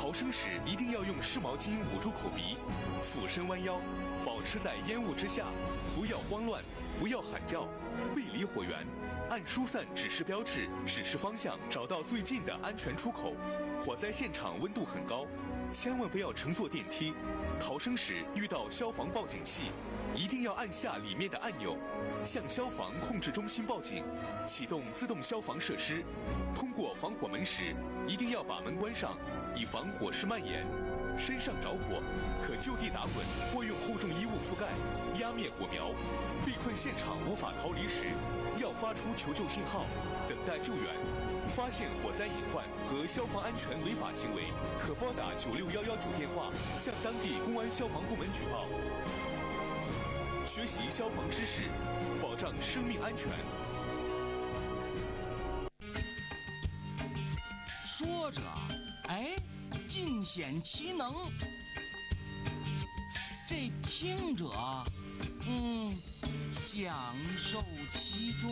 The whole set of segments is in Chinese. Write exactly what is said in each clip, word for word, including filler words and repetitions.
逃生时一定要用湿毛巾捂住口鼻，俯身弯腰，保持在烟雾之下，不要慌乱，不要喊叫，背离火源，按疏散指示标志指示方向，找到最近的安全出口。火灾现场温度很高，千万不要乘坐电梯。逃生时遇到消防报警器，一定要按下里面的按钮，向消防控制中心报警，启动自动消防设施。通过防火门时，一定要把门关上，以防火势蔓延。身上着火，可就地打滚或用厚重衣物覆盖，压灭火苗。被困现场无法逃离时，要发出求救信号，等待救援。发现火灾隐患和消防安全违法行为，可拨打九六一一主电话向当地公安消防部门举报。学习消防知识，保障生命安全。 说着，哎，尽显其能。这听者，嗯，享受其中。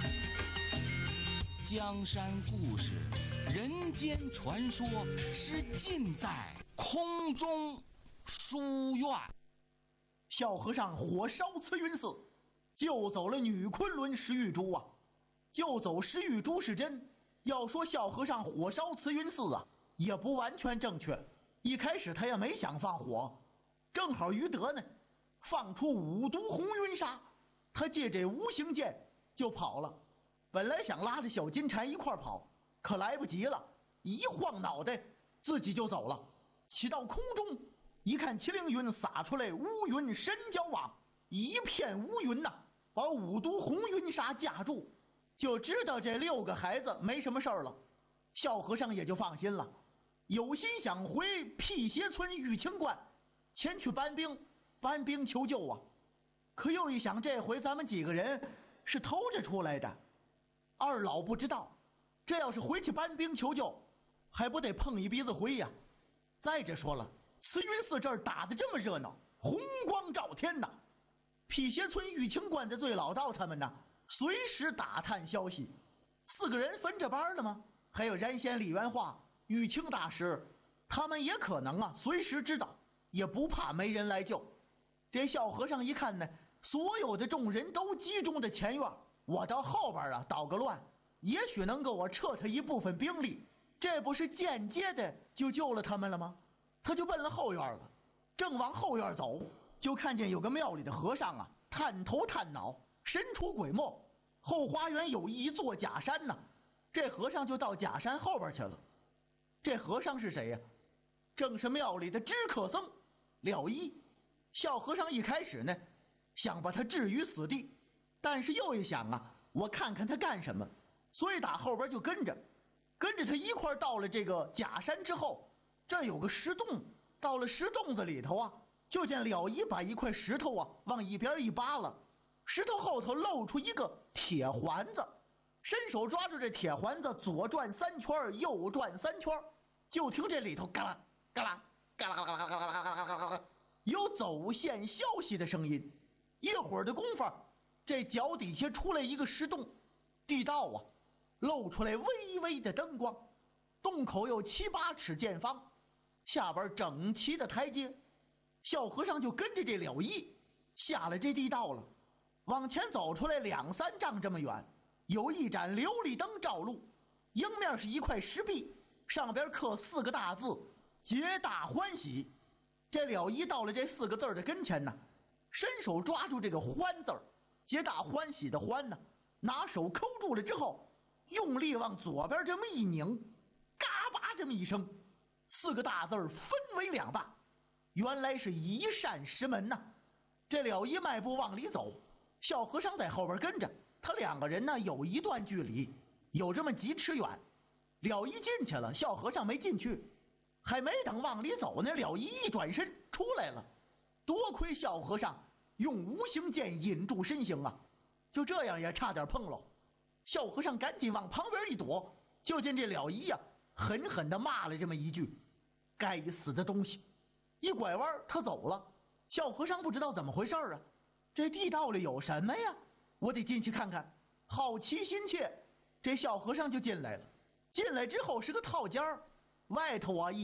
江山故事，人间传说，是尽在空中书院。 小和尚火烧慈云寺，救走了女昆仑石玉珠啊！救走石玉珠是真，要说小和尚火烧慈云寺啊，也不完全正确。一开始他也没想放火，正好于德呢放出五毒红云纱，他借这无形剑就跑了。本来想拉着小金蝉一块跑，可来不及了，一晃脑袋自己就走了。起到空中一看，麒麟云撒出来乌云神交网，一片乌云呐、啊，把五毒红云纱架住，就知道这六个孩子没什么事儿了。小和尚也就放心了，有心想回辟邪村玉清观前去搬兵搬兵求救啊。可又一想，这回咱们几个人是偷着出来的，二老不知道，这要是回去搬兵求救，还不得碰一鼻子灰呀、啊？再者说了，慈云寺这儿打得这么热闹，红光照天呐！辟邪村玉清观的最老道他们呢，随时打探消息。四个人分着班了吗？还有燃仙李元化、玉清大师，他们也可能啊，随时知道，也不怕没人来救。这小和尚一看呢，所有的众人都集中在前院，我到后边啊捣个乱，也许能够我撤他一部分兵力，这不是间接的就救了他们了吗？他就奔了后院了，正往后院走，就看见有个庙里的和尚啊，探头探脑，神出鬼没。后花园有一座假山呢，这和尚就到假山后边去了。这和尚是谁呀、啊？正是庙里的知客僧了一。小和尚一开始呢，想把他置于死地，但是又一想啊，我看看他干什么，所以打后边就跟着，跟着他一块到了这个假山之后，这有个石洞，到了石洞子里头啊，就见了一把一块石头啊往一边一扒拉，石头后头露出一个铁环子，伸手抓住这铁环子，左转三圈，右转三圈，就听这里头嘎啦嘎啦嘎啦嘎啦嘎啦嘎啦嘎啦嘎啦，有走线消息的声音。一会儿的功夫，这脚底下出来一个石洞，地道啊，露出来微微的灯光，洞口有七八尺见方，下边整齐的台阶。小和尚就跟着这了一下了这地道了，往前走出来两三丈这么远，有一盏琉璃灯照路，迎面是一块石壁，上边刻四个大字，皆大欢喜。这了一到了这四个字的跟前呢，伸手抓住这个欢字儿，皆大欢喜的欢呢，拿手抠住了之后，用力往左边这么一拧，嘎巴这么一声，四个大字儿分为两半，原来是一扇石门呐。这了一迈步往里走，小和尚在后边跟着，他两个人呢有一段距离，有这么几尺远。了一进去了，小和尚没进去，还没等往里走呢，了一一转身出来了。多亏小和尚用无形剑引住身形啊，就这样也差点碰了。小和尚赶紧往旁边一躲，就见这了一呀、啊、狠狠地骂了这么一句：该死的东西！一拐弯他走了。小和尚不知道怎么回事啊，这地道里有什么呀？我得进去看看。好奇心切，这小和尚就进来了。进来之后是个套间儿，外头啊一